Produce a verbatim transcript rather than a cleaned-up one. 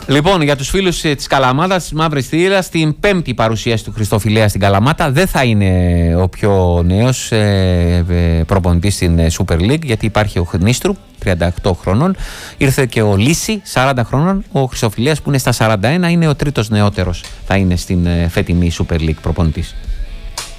Λοιπόν, για τους φίλους της Καλαμάτας, της Μαύρης Θύελλας, την πέμπτη παρουσίαση του Χριστοφιλέα στην Καλαμάτα. Δεν θα είναι ο πιο νέος ε, ε, προπονητής στην Super League, γιατί υπάρχει ο Χνίστρου, τριάντα οκτώ χρονών. Ήρθε και ο Λύση, σαράντα χρονών. Ο Χριστοφιλέας που είναι στα σαράντα ένα, είναι ο τρίτος νεότερος, θα είναι στην ε, φετινή Super League προπονητής.